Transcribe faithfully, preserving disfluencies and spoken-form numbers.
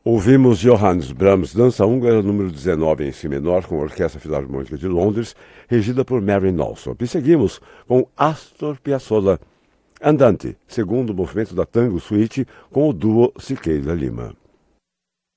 Ouvimos Johannes Brahms, Dança Húngara número dezenove em si menor, com a Orquestra Filarmônica de Londres, regida por Mary Alsop. E seguimos com Astor Piazzolla, Andante, segundo movimento da Tango Suite, com o duo Siqueira Lima.